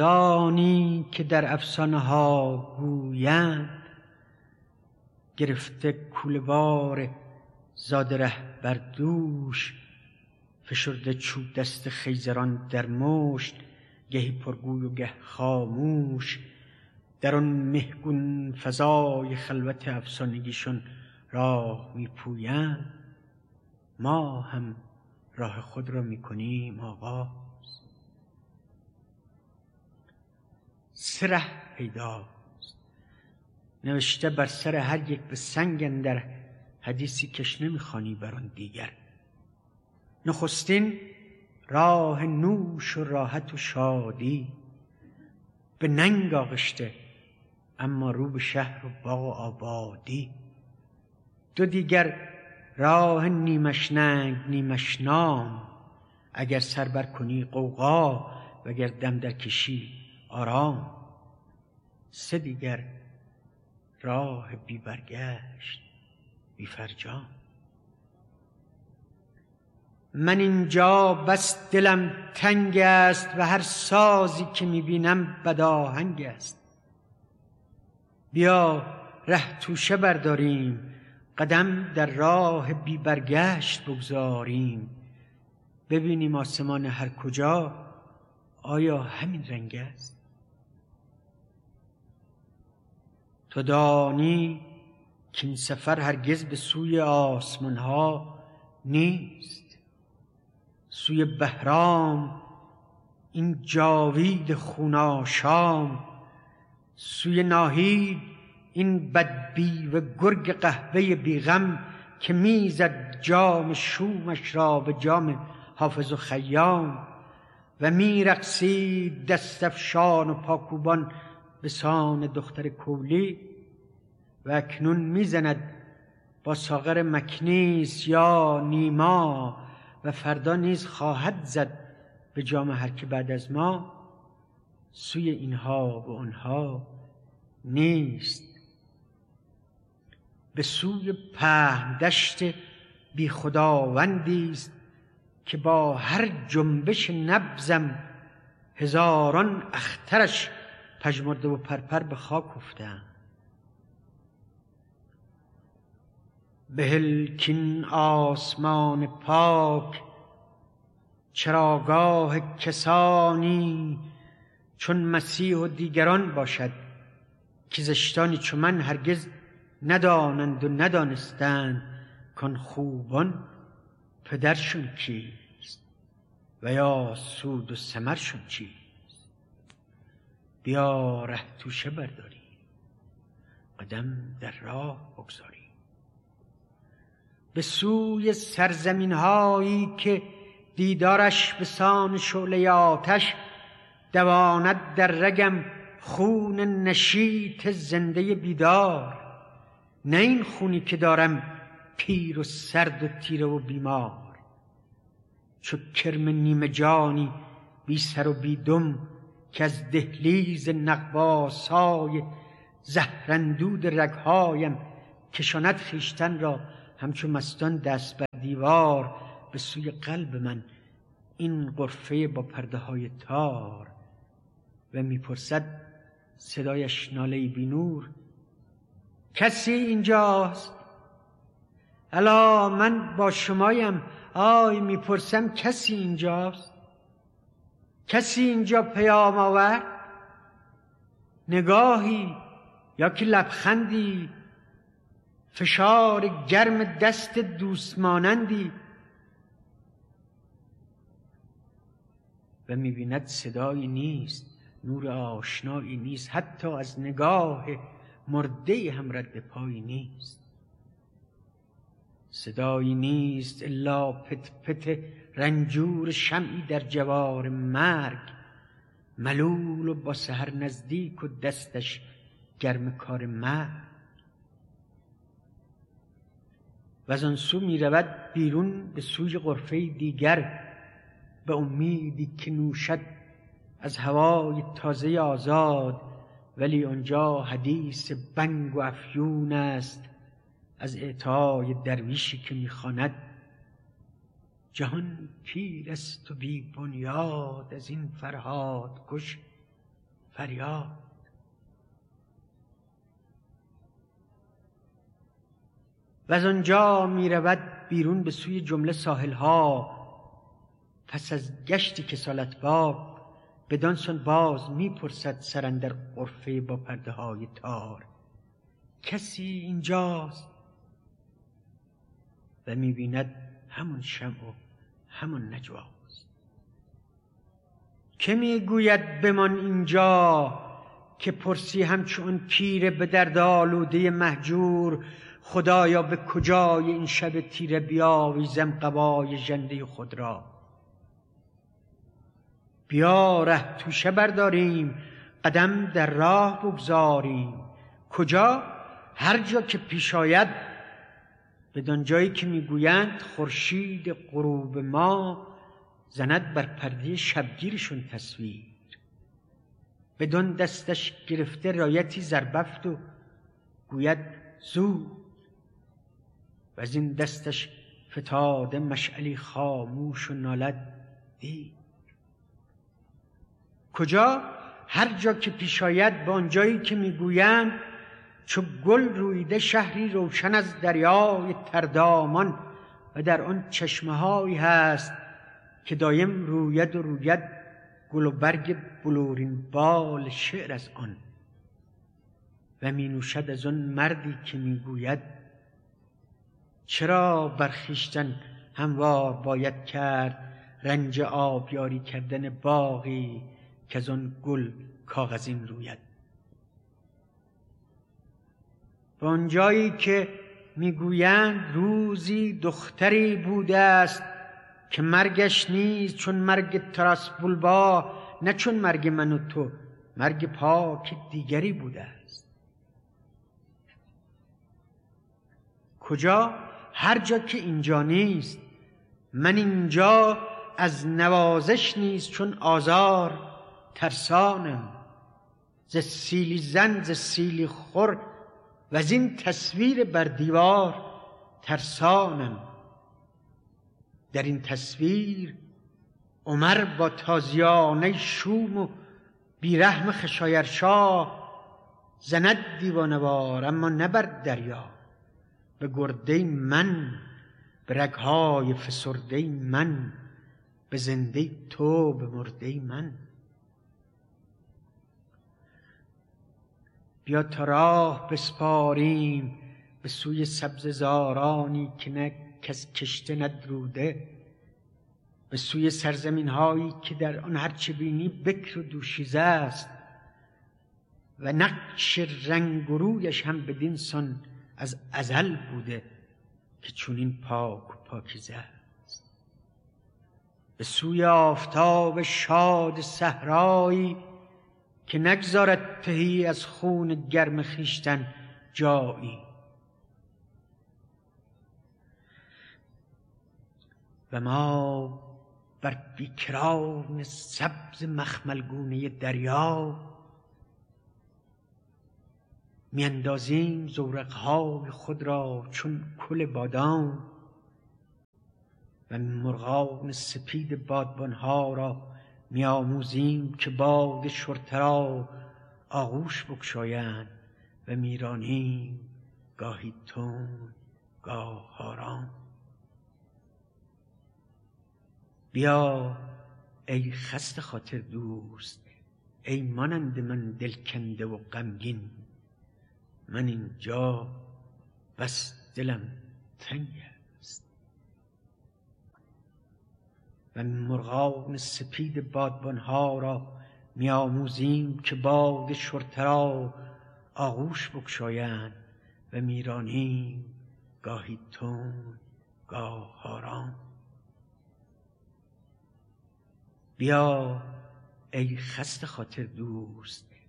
دانی که در افسانه ها گویند، گرفته کوله‌وار زاده ره بر دوش، فشرده چوب دست خیزران در مشت، گهی پرگوی و گه خاموش. در آن مهگون فضای خلوت افسانگیشون راه میپویند، ما هم راه خود را میکنیم آغاز. سه ره پیداست نوشته بر سر هر یک به سنگ اندر، حدیثی کش نمیخوانی بر آن دیگر. نخستین راه نوش و راحت و شادی، به ننگ آغشته اما رو به شهر و باغ و آبادی. دو دیگر راه نیمش ننگ نیمش نام، اگر سر بر کنی غوغا وگر دم در کشی آرام. سه دیگر راه بی برگشت بی فرجام. من اینجا بس دلم تنگ است و هر سازی که میبینم بداهنگ است. بیا ره توشه برداریم، قدم در راه بی برگشت بگذاریم. ببینیم آسمان هر کجا آیا همین رنگ است؟ تو دانی که این سفر هرگز به سوی آسمان ها نیست. سوی بهرام این جاوید خوناشام، سوی ناهید این بدبی و گرگ قهوه بیغم، که میزد جام شومش را به جام حافظ و خیام. و میرقصید دست افشان و پاکوبان به سان دختر کولی، و اکنون میزند با ساغر مکنیس یا نیما، و فردا نیز خواهد زد به جام هر که بعد از ما. سوی اینها و آنها نیست، به سوی پهن دشت بی خداوندی است، که با هر جنبش نبضم هزاران اخترش پژمرده و پرپر به خاک افتند. بهل کین آسمان پاک چراگاه کسانی چون مسیح و دیگران باشد، که زشتانی چون من هرگز ندانند و ندانستند کان خوبان پدرشون کیست و یا سود و ثمرشون چیست. بیا ره توشه برداریم، قدم در راه بگذاریم، به سوی سرزمین هایی که دیدارش به سان شعله آتش، دواند در رگم خون نشیط زنده بیدار. نه این خونی که دارم پیر و سرد و تیره و بیمار، چو کرم نیمه جانی بی سر و بی دم، که از دهلیز نغواسای زهراندود رگهایم کشاند خویشتن را همچو مستان دست بر دیوار به سوی قلب من این غرفه با پرده های تار. و میپرسد صدایش ناله بی نور، کسی اینجاست؟ الا من با شمایم. آی میپرسم کسی اینجاست؟ کسی اینجا پیام آورد؟ نگاهی یا که لبخندی، فشار گرم دست دوست مانندی. و میبیند صدایی نیست، نور آشنایی نیست، حتی از نگاه مرده هم رد پایی نیست. صدایی نیست الا پت پت رنجور شمعی در جوار مرگ، ملول و با سحر نزدیک و دستش گرم کار مرگ. و از آن سو می رود بیرون به سوی غرفه دیگر، به امیدی که نوشد از هوای تازه آزاد. ولی آنجا حدیث بنگ و افیون است از اعطای درویشی که میخواند جهان پیر است و بی بنیاد، از این فرهاد کش فریاد. و از آنجا می رود بیرون به سوی جمله ساحلها. پس از گشتی کسالت باب بدان سان باز می پرسد سر اندر غرفه با پرده های تار: کسی اینجاست؟ و می بیند همون شمع و همون نجواست. که می گوید بمان اینجا؟ که پرسی همچون پیر به درد آلوده مهجور: خدایا به کجای این شب تیره بیاویزم قبای ژنده خود را؟ بیا ره توشه برداریم، قدم در راه بگذاریم. کجا؟ هر جا که پیش آید، بدان جایی که میگویند خورشید غروب ما زند بر پرده شبگیرشون تصویر. بدان دستش گرفته رایتی زربفت و گوید زود، و از این دستش فتاده مشعلی خاموش و نالد دیر. کجا؟ هر جا که پیش آید، به آنجایی که میگویند چو گل رویده شهری روشن از دریای تردامان و در آن چشمه هایی هست که دایم روید و روید گل و برگ بلورین بال شعر از آن. و می نوشد از آن مردی که میگوید چرا بر خویشتن هموار باید کرد رنج آبیاری کردن باغی که از آن گل کاغذین روید. به آنجایی که میگویند روزی دختری بوده است که مرگش نیست چون مرگ تراس بولبا، نه چون مرگ من و تو، مرگ پاک دیگری بوده است. کجا؟ هر جا که اینجا نیست. من اینجا از نوازش نیست چون آزار ترسانم. ز سیلی زن ز سیلی خور و از این تصویر بر دیوار ترسانم. در این تصویر عمر با تازیانه شوم و بیرحم خشایرشاه زند دیوانوار، اما نه بر دریا. به گرده من، به رگهای فسرده من، به زنده تو، به مرده من. بیا تا راه بسپاریم به سوی سبززارانی که نه کس کشته ندروده، به سوی سرزمین هایی که در آن هرچه بینی بکر و دوشیزه است و نقش رنگ و رویش هم بدین سان از ازل بوده که چونین پاک و پاکیزه است. به سوی آفتاب شاد صحرایی که نگذارد تهی از خون گرم خویشتن جایی. و ما بر بیکران سبز مخملگونه دریا میاندازیم زورقهای خود را چون کل بادام و مرغان سپید بادبانها را میآموزیم که باد شرطه را آغوش بگشایند و میرانیم گاهی تند گاه آرام. بیا ای خسته خاطر دوست، ای مانند من دلکنده و غمگین. من اینجا بس دلم تنگ است. و مرغان سپید بادبانها را میآموزیم که باد شرطه را آغوش بگشایند و میرانیم گاهی تند گاه آرام. بیا ای خسته خاطر دوست،